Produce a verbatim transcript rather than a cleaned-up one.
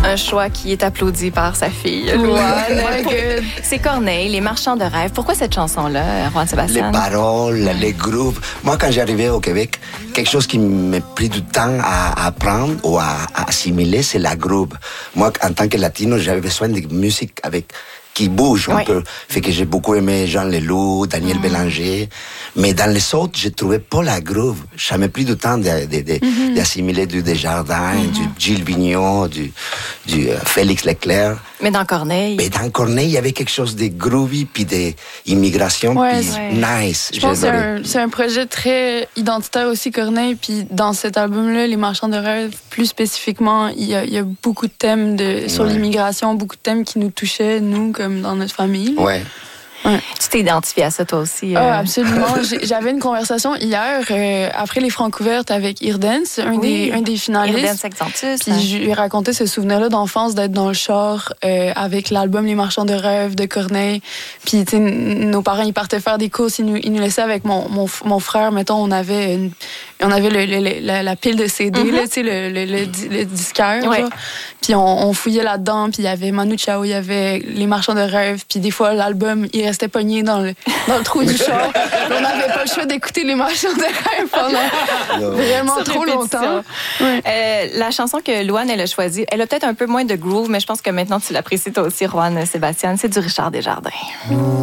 un choix qui est applaudi par sa fille, Louane. C'est Corneille, Les Marchands de rêve. Pourquoi cette chanson-là, Juan Sébastien? Les paroles, les groupes. Moi, quand j'arrivais au Québec, quelque chose qui m'a pris du temps à apprendre ou à, à assimiler, c'est la groove. Moi, en tant que latino, j'avais besoin de musique avec qui bouge un oui. peu. Fait que j'ai beaucoup aimé Jean Leloup, Daniel mmh. Bélanger. Mais dans les autres, j'ai trouvé pas la groove. Ça m'a pris du temps de, de, de, mmh. d'assimiler du Desjardins, mmh. du Gilles Vigneault, du, du euh, Félix Leclerc. Mais dans Corneille. Mais dans Corneille, il y avait quelque chose de groovy, puis d'immigration, ouais, puis ouais. nice. Je pense que c'est un, c'est un projet très identitaire aussi, Corneille. Puis dans cet album-là, Les Marchands de rêve, plus spécifiquement, il y a, il y a beaucoup de thèmes de, sur ouais. l'immigration, beaucoup de thèmes qui nous touchaient, nous, comme dans notre famille. Ouais. Ouais. Tu t'es identifié à ça, toi aussi? Euh... Ah, absolument. J'avais une conversation hier, euh, après les Francouvertes, avec Irdens, un, oui. des, un des finalistes. Irdens Accentus. Puis je lui ai raconté ce souvenir-là d'enfance, d'être dans le char euh, avec l'album Les Marchands de rêve de Corneille. Puis, tu sais, nos parents, ils partaient faire des courses, ils nous, ils nous laissaient avec mon, mon, mon frère. Mettons, on avait, une, on avait le, le, le, la, la pile de C D, mm-hmm. là, tu sais, le, le, le, le disquaire. Ouais. Puis on, on fouillait là-dedans, puis il y avait Manu Chao, il y avait Les Marchands de rêve, puis des fois, l'album, il restait pogné dans le, dans le trou du char. On n'avait pas le choix d'écouter Les Marchands de rêve pendant vraiment Cette trop répétition. longtemps. Ouais. Euh, la chanson que Louane, elle a choisie, elle a peut-être un peu moins de groove, mais je pense que maintenant, tu l'apprécies toi aussi, Juan Sébastien, c'est du Richard Desjardins.